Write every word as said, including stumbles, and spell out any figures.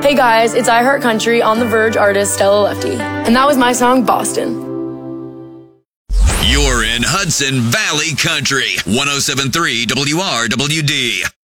Hey guys, it's iHeart Country on the Verge artist Stella Lefty. And that was my song, Boston. You're in Hudson Valley Country, one oh seven point three W R W D.